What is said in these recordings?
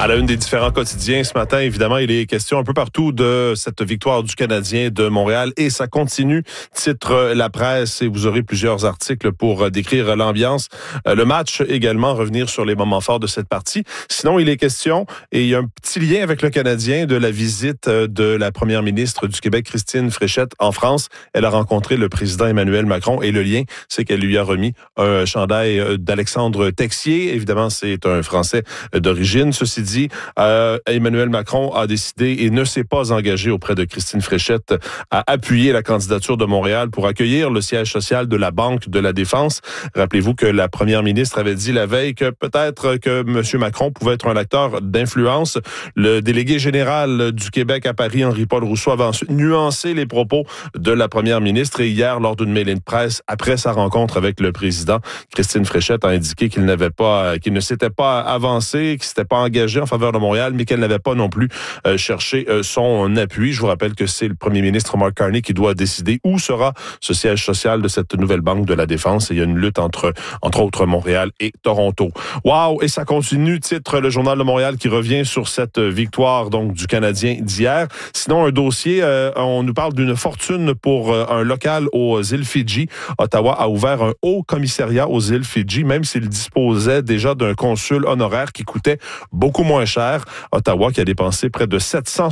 À la une des différents quotidiens ce matin, évidemment, il est question un peu partout de cette victoire du Canadien de Montréal et ça continue, titre La Presse, et vous aurez plusieurs articles pour décrire l'ambiance. Le match également, revenir sur les moments forts de cette partie. Sinon, il est question, et il y a un petit lien avec le Canadien, de la visite de la première ministre du Québec, Christine Fréchette, en France. Elle a rencontré le président Emmanuel Macron et le lien, c'est qu'elle lui a remis un chandail d'Alexandre Texier. Évidemment, c'est un Français d'origine. Ceci dit, Emmanuel Macron a décidé et ne s'est pas engagé auprès de Christine Fréchette à appuyer la candidature de Montréal pour accueillir le siège social de la Banque de la Défense. Rappelez-vous que la première ministre avait dit la veille que peut-être que M. Macron pouvait être un acteur d'influence. Le délégué général du Québec à Paris, Henri-Paul Rousseau, avait ensuite nuancé les propos de la première ministre et hier, lors d'une mêlée de presse, après sa rencontre avec le président, Christine Fréchette a indiqué qu'il ne s'était pas avancé, qu'il s'était pas engagé en faveur de Montréal, mais qu'elle n'avait pas non plus cherché son appui. Je vous rappelle que c'est le premier ministre Mark Carney qui doit décider où sera ce siège social de cette nouvelle Banque de la Défense. Et il y a une lutte entre autres, Montréal et Toronto. Wow! Et ça continue, titre le Journal de Montréal qui revient sur cette victoire donc du Canadien d'hier. Sinon, un dossier, on nous parle d'une fortune pour un local aux îles Fidji. Ottawa a ouvert un haut commissariat aux îles Fidji, même s'il disposait déjà d'un consul honoraire qui coûtait beaucoup moins cher. Ottawa qui a dépensé près de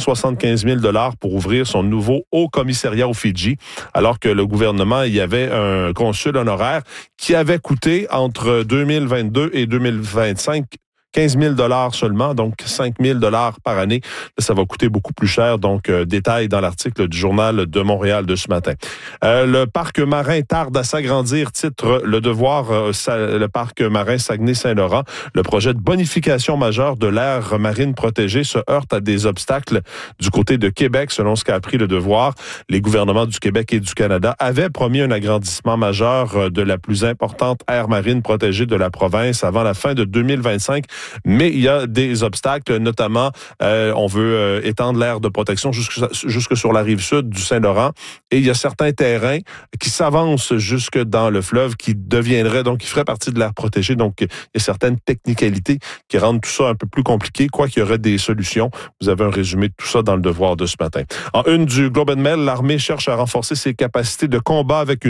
775 000 $ pour ouvrir son nouveau haut commissariat aux Fidji, alors que le gouvernement y avait un consul honoraire qui avait coûté entre 2022 et 2025 15 000 $ seulement, donc 5 000 $ par année. Ça va coûter beaucoup plus cher. Donc, détail dans l'article du Journal de Montréal de ce matin. Le parc marin tarde à s'agrandir, titre Le Devoir, le parc marin Saguenay-Saint-Laurent. Le projet de bonification majeure de l'aire marine protégée se heurte à des obstacles du côté de Québec, selon ce qu'a appris Le Devoir. Les gouvernements du Québec et du Canada avaient promis un agrandissement majeur de la plus importante aire marine protégée de la province avant la fin de 2025. Mais il y a des obstacles, notamment on veut étendre l'aire de protection jusque sur la rive sud du Saint-Laurent et il y a certains terrains qui s'avancent jusque dans le fleuve qui feraient partie de l'aire protégée. Donc, il y a certaines technicalités qui rendent tout ça un peu plus compliqué, quoi qu'il y aurait des solutions. Vous avez un résumé de tout ça dans Le Devoir de ce matin. En une du Globe and Mail, l'armée cherche à renforcer ses capacités de combat avec une